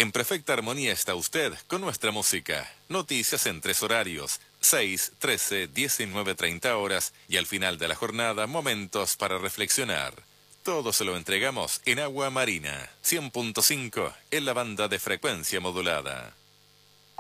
En perfecta armonía está usted con nuestra música. Noticias en 3 horarios, 6, 13, 19, 30 horas y al final de la jornada momentos para reflexionar. Todo se lo entregamos en Agua Marina, 100.5 en la banda de frecuencia modulada.